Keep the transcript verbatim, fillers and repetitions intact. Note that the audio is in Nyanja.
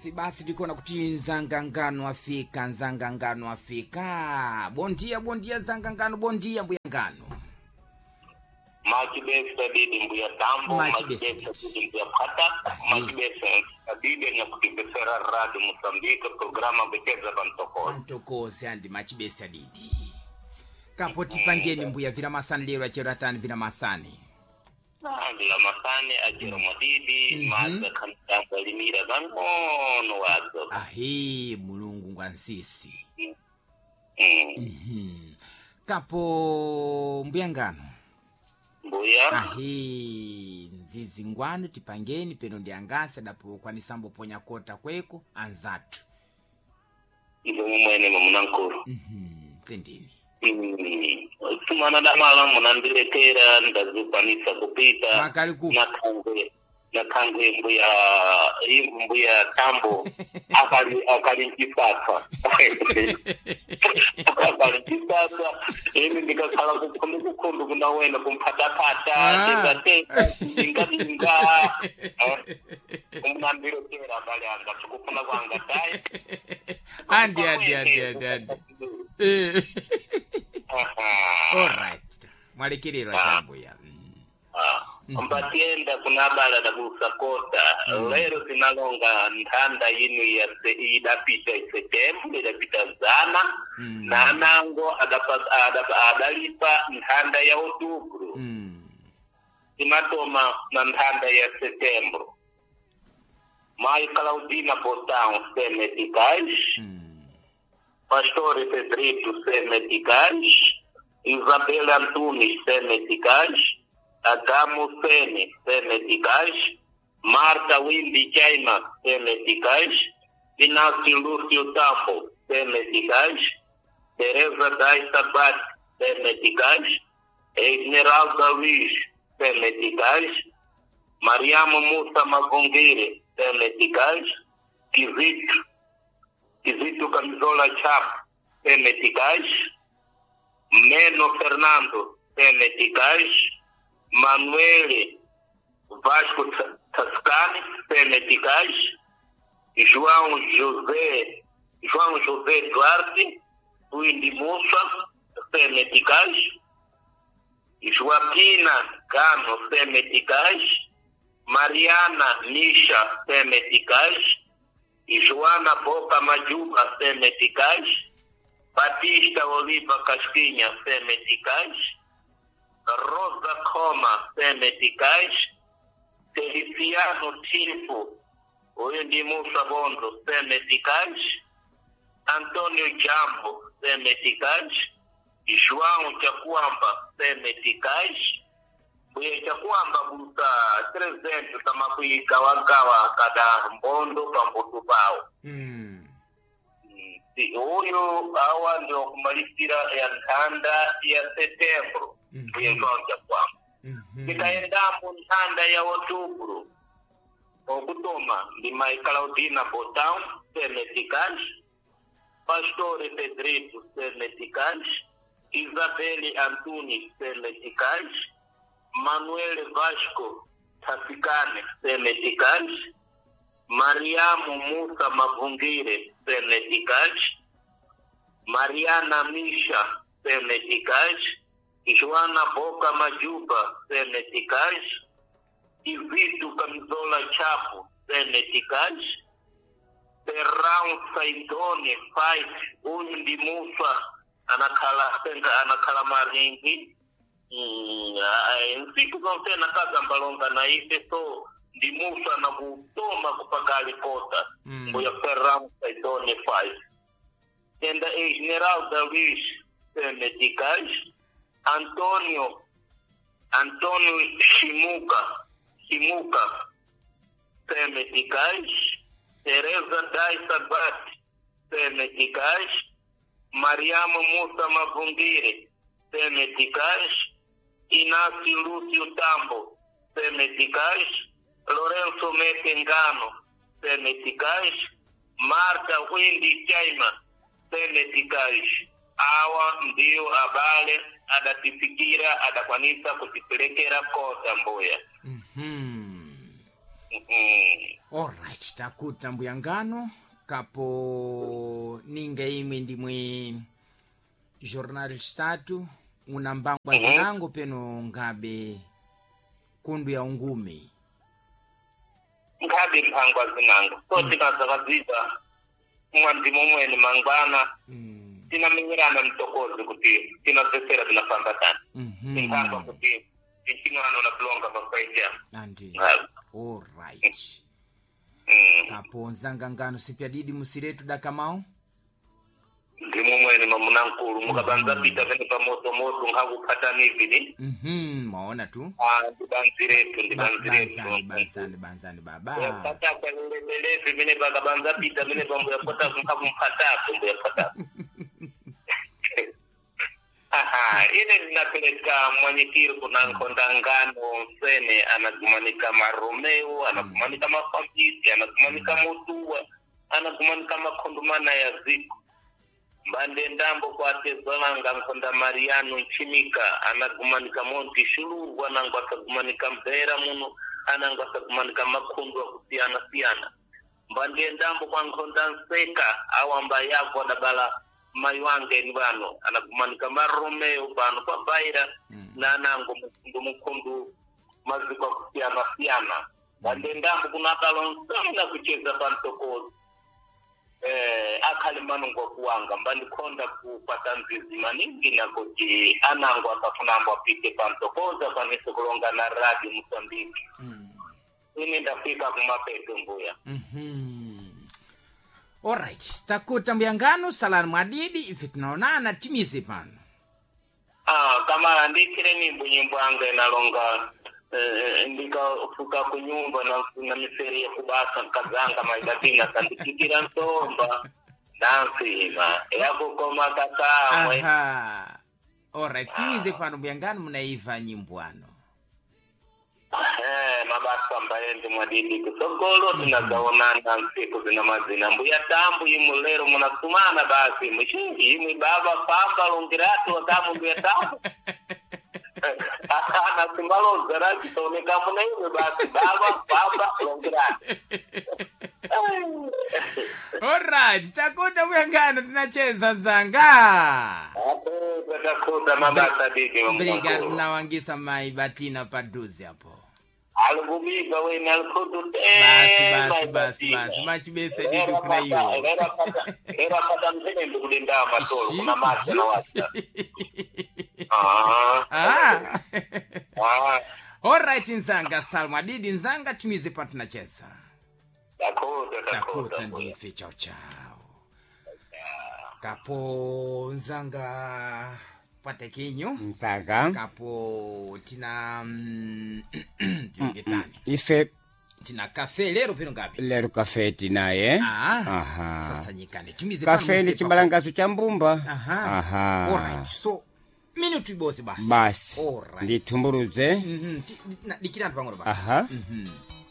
basi basi tikona kuti nzangangano afika nzangangano afika. Bondia bondia nzangangano bondia mbuyangano. Machibesa didi mbuya tambo, machibesa didi mbuya pata, machibesa didi na kutipesera radio Mozambique programa bekeza bantoko. Bantokose andi machibesa didi. Kapoti pangeni mbuya vira masani lero achero atani vira masani. Vira masani achero madidi, maza kanitamba limira zangono wazo. Ahi mulungu ngansisi. Mhm. Kapo mbuyangano. Mbuya. Ahi nzizi ngwanu tipangeni peno ndiangasa dapo kwa nisambo ponya kota kweko anzatu. Izo mwene mamunankuru. Mhm, tendini. Mhm. Tumana damala munandiletera ndazupanisa kupita. Makali kupi. Nakangwe. Nakangwe mbuya mbuya tambo. Akali akali kisasa. Akali kisasa. Emi ndikakhala kukhomba kukhomba kuna wena kumphatapata ndingate ndingalinga umunandiletera bale anga kufuna kwanga tayi. Andi andi andi andi andi. Eh. All right. Mwalekiriro jambo ya. Ah. Mbatienda kuna bala da busakota. Lero sinalonga ntanda yinu ya idapita September, idapita zana. Na anango adapa adapa adalipa ntanda ya Otubru. Imatoma na ntanda ya September. Mai Claudina Botão Semeticais. Pastor Pedrito Semeticais. Isabela Antunes Semeticais. Adamo Sene Semeticais. Marta Windy Chaima Semeticais. Inácio Lúcio Tambo Semeticais. Teresa Daisa Bat Semeticais. Esmeralda Luiz Semeticais. Mariamo Musa Magongire Semeticais. Kizito Kizito Camisola Chap Semeticais. Meno Fernando Semeticais. Manuel Vasco Tascani Semeticais. João José João José Duarte Windy Musa Semeticais. Joaquina Cano Semeticais. Mariana Nisha Semeticais. Joana Boca Majuba Semeticais. Batista Oliva Casquinha Semeticais. Rosa Coma Semeticais. Feliciano Tifo Windy Musa Bondo Semeticais. Antônio Jambo Semeticais. João Chakwamba Semeticais. Buye Chakwamba buta trezentos tamakuika wagawa kada mbondo pambutu pao. Mm. Si huyo awa ndio kumalisira ya ntanda ya September. Buye Chakwamba. Nikaendamo ntanda ya Otubru. Okutoma ni Mai Claudina Botão Semeticais. Pastor Pedrito Semeticais. Isabeli Antunes Semeticais. Manuel Vasco Tascane Semeticais. Mariamo Musa Mavungire Semeticais. Mariana Misha Semeticais. Joana Boca Majuba Semeticais. Ivito Camisola Chapo Semeticais. Serrão Saidone Faz Windy Musa anakala senga anakala maringi. Nsiku zonse nakaza mbalonga na ife so ndi Musa na kutoma kupakali kota. Mbuya Serrão Saidone Faz. Enda e General Davis Semeticais. Antônio Antônio Shimuka Shimuka Semeticais. Teresa Daisa Bat Semeticais. Mariamo Musa Mavungire Semeticais. Inácio Lúcio Tambo Semeticais. Lourenço Metengano Semeticais. Marta Windy Chaima Semeticais. Awa ndio abale adatifikira adakwanisa kutipelekera kota mboya. Mhm. Mm. Alright, takuta mbuyangano kapo ninga imi ndimwe jornal statu unambangwa Mhm. zinango peno ngabe kundu ya ungumi. Ngabe mpangwa zinango. So tinazakaziza mwandimo mwene mangwana. Mm. Tinamenyerana mtokozi kuti tinazesera tinapambatana. Mhm. Mpangwa kuti tinchingano na kulonga mafaija. Andi. Ngabe. Alright. Mm. Kapo nzangangano sipya didi musiretu dakamao. Ndimo mwene mamunankulu mukabanza pita vene pa moto moto ngakupata nivini. Mhm, maona tu. Ah, ndibanziretu ndibanziretu. Banzani, banzani, banzani baba. Kata kwa lelelevi vine bakabanza pita vine pambo ya kota kumpata pambo ya kota. Aha, ile ninapeleka mwenyekiri kuna nkondangano msene anagumanika maromeo, anagumanika mafambisi, anagumanika mutuwa, anagumanika makondumana ya ziku. Mbande ndambo kwa tezolanga nkonda Mariano Nchimika, anagumanika monti shulu, anangwa kagumanika mbera muno, anangwa kagumanika makundu wa kusiana siana. Mbande ndambo kwa nkonda nseka, awamba yako dabala maywange ni bano anakumanika maromeo bano kwa baira mm. na nango mukundu mukundu maziko kusiana siana wande ndambo kuna kalonsa na kucheza pantokozi eh akali manu kwa kuwanga mbandi konda kupata mzizi maningi na koji anango akafunambo apite pantokoza panise kulonga na radi Msambiki mm. ini ndafika kumapeto mbuya mhm alright, takuta mbuyangano salani mwadidi ife tunaonana timize pano. Ah, kama ndikire ni bunyimbo anga inalonga eh, ndika ufuka kunyumba na na miseri ya kubasa kazanga maidatina sandikira nsomba nansima yako koma kaka mwe. Aha. Alright, timize pano mbuyangano mnaiva nyimbuano. Eh, mabasa ambaye ndi mwadidi kusogolo tunazaonana nsiku zina mazina mbuya tambu imulero munasumana basi mshingi imwi baba pamba longiratu wadamu mbuya tambu ana simbalo zaraji toneka muna imwi basi baba pamba longiratu. Alright, takuta mbuyangano tunacheza zanga. Apo tatakuta mabasa didi Obrigado na wangisa mai batina paduzi hapo. Alubumiga we nalikudu Basi basi basi basi machibese didi kuna hiyo. Era kata era kata mzene ndikulinda matoro kuna mate na wata. Ah. Ah. Ah. Alright nzanga Salma didi nzanga timize pa tunacheza. Takuta Takuta takuta. ndife chao chao. Kapo nzanga pate kinyo. Nzanga. Kapo tina mm, tingetani. Ife Tina kafe lero pino ngapi? lero kafe tinaye. Ah. Aha. Sasa nyikane. Timize Kafe ni chibalangazo cha mbumba. Aha. Aha. Alright. So minutu bosi basi. Basi. Alright. Nditumburuze. Mhm. Dikira pangoro basi. Aha. Mhm.